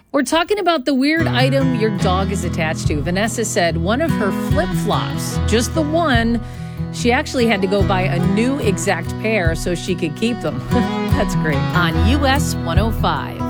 We're talking about the weird item your dog is attached to. Vanessa said one of her flip-flops, just the one, she actually had to go buy a new exact pair so she could keep them. That's great. On US 105.